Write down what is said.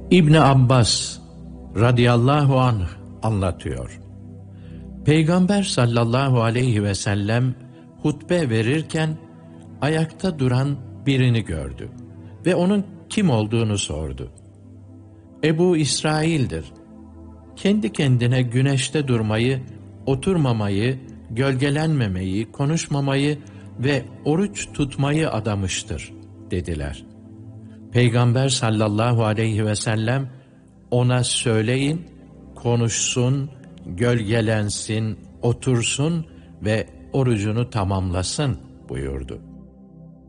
İbni Abbas radıyallahu anh anlatıyor. Peygamber sallallahu aleyhi ve sellem hutbe verirken ayakta duran birini gördü ve onun kim olduğunu sordu. Ebu İsrail'dir. Kendi kendine güneşte durmayı, oturmamayı, gölgelenmemeyi, konuşmamayı ve oruç tutmayı adamıştır dediler. Peygamber sallallahu aleyhi ve sellem ona söyleyin, konuşsun, gölgelensin, otursun ve orucunu tamamlasın buyurdu.